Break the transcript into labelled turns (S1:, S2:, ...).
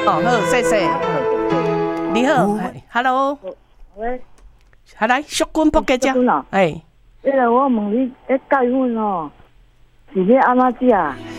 S1: 好，谢谢。你好 ，Hello，
S2: 喂，
S1: 来，淑君博家姐，哎，
S2: 我问你，教育阮哦，是要安怎食？